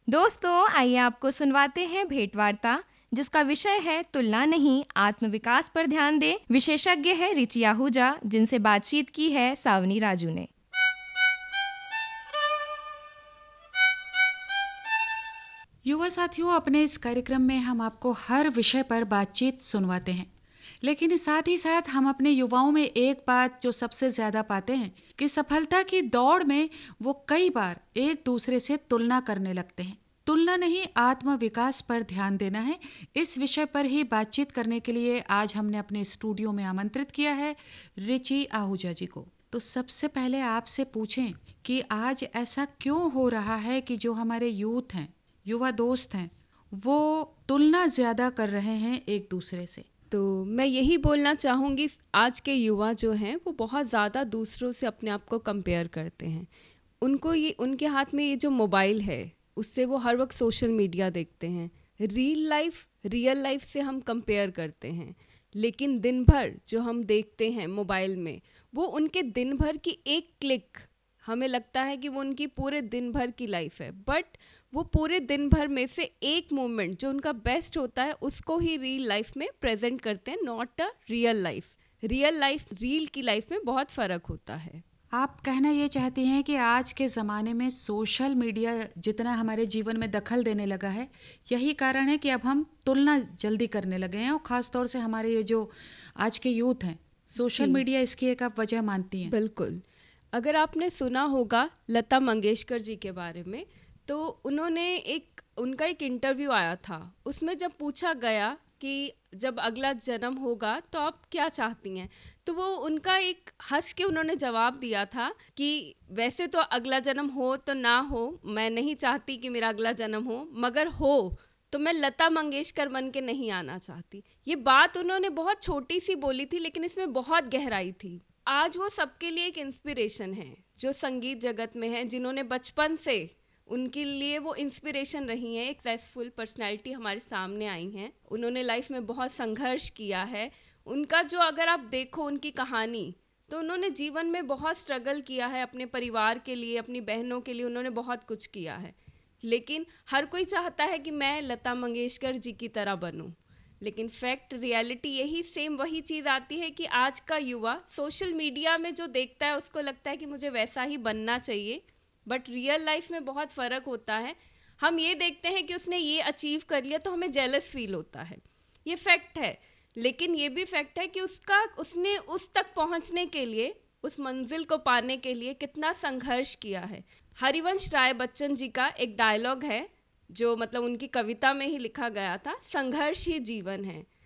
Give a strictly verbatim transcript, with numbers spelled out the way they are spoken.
दोस्तों, आइए आपको सुनवाते हैं भेंट वार्ता, जिसका विषय है तुलना नहीं, आत्मविकास पर ध्यान दें। विशेषज्ञ है रिची आहूजा, जिनसे बातचीत की है सावनी राजू ने। युवा साथियों, अपने इस कार्यक्रम में हम आपको हर विषय पर बातचीत सुनवाते हैं, लेकिन साथ ही साथ हम अपने युवाओं में एक बात जो सबसे ज्यादा पाते हैं कि सफलता की दौड़ में वो कई बार एक दूसरे से तुलना करने लगते हैं। तुलना नहीं, आत्मविकास पर ध्यान देना है। इस विषय पर ही बातचीत करने के लिए आज हमने अपने स्टूडियो में आमंत्रित किया है रिची आहूजा जी को। तो सबसे पहले आपसे पूछें कि आज ऐसा क्यों हो रहा है कि जो हमारे यूथ हैं, युवा दोस्त हैं, वो तुलना ज्यादा कर रहे हैं एक दूसरे से। तो मैं यही बोलना चाहूँगी, आज के युवा जो हैं वो बहुत ज़्यादा दूसरों से अपने आप को कंपेयर करते हैं। उनको ये उनके हाथ में ये जो मोबाइल है, उससे वो हर वक्त सोशल मीडिया देखते हैं। रियल लाइफ रियल लाइफ से हम कंपेयर करते हैं, लेकिन दिन भर जो हम देखते हैं मोबाइल में, वो उनके दिन भर की एक क्लिक, हमें लगता है कि वो उनकी पूरे दिन भर की लाइफ है, बट वो पूरे दिन भर में से एक मोमेंट जो उनका बेस्ट होता है उसको ही रियल लाइफ में प्रेजेंट करते हैं, not a real life. Real life reel की लाइफ में बहुत फ़र्क होता है। आप कहना ये चाहती हैं कि आज के ज़माने में सोशल मीडिया जितना हमारे जीवन में दखल देने लगा है, यही कारण है कि अब हम तुलना जल्दी करने लगे हैं, और ख़ास तौर से हमारे ये जो आज के यूथ हैं, सोशल मीडिया इसकी एक आप वजह मानती हैं? बिल्कुल। अगर आपने सुना होगा लता मंगेशकर जी के बारे में, तो उन्होंने एक उनका एक इंटरव्यू आया था, उसमें जब पूछा गया कि जब अगला जन्म होगा तो आप क्या चाहती हैं, तो वो उनका एक हंस के उन्होंने जवाब दिया था कि वैसे तो अगला जन्म हो तो ना हो, मैं नहीं चाहती कि मेरा अगला जन्म हो, मगर हो तो मैं लता मंगेशकर बन के नहीं आना चाहती। ये बात उन्होंने बहुत छोटी सी बोली थी, लेकिन इसमें बहुत गहराई थी। आज वो सबके लिए एक इंस्पिरेशन है, जो संगीत जगत में है, जिन्होंने बचपन से, उनके लिए वो इंस्पिरेशन रही हैं। एक सक्सेसफुल पर्सनैलिटी हमारे सामने आई हैं, उन्होंने लाइफ में बहुत संघर्ष किया है। उनका जो अगर आप देखो उनकी कहानी, तो उन्होंने जीवन में बहुत स्ट्रगल किया है, अपने परिवार के लिए, अपनी बहनों के लिए उन्होंने बहुत कुछ किया है। लेकिन हर कोई चाहता है कि मैं लता मंगेशकर जी की तरह बनूं, लेकिन फैक्ट रियलिटी यही सेम वही चीज़ आती है कि आज का युवा सोशल मीडिया में जो देखता है उसको लगता है कि मुझे वैसा ही बनना चाहिए, बट रियल लाइफ में बहुत फ़र्क होता है। हम ये देखते हैं कि उसने ये अचीव कर लिया तो हमें जेलस फील होता है, ये फैक्ट है। लेकिन ये भी फैक्ट है कि उसका उसने उस तक पहुंचने के लिए, उस मंजिल को पाने के लिए कितना संघर्ष किया है। हरिवंश राय बच्चन जी का एक डायलॉग है जो मतलब उनकी कविता में ही लिखा गया था, संघर्ष ही जीवन है।